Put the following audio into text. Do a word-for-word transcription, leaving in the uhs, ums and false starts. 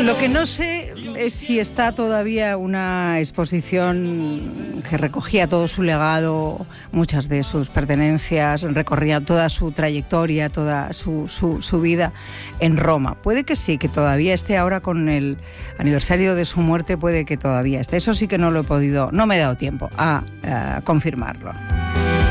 Lo que no sé es si está todavía una exposición que recogía todo su legado, muchas de sus pertenencias, recorría toda su trayectoria, toda su, su, su vida en Roma. Puede que sí, que todavía esté ahora con el aniversario de su muerte, puede que todavía esté. Eso sí que no lo he podido, no me he dado tiempo a, a confirmarlo.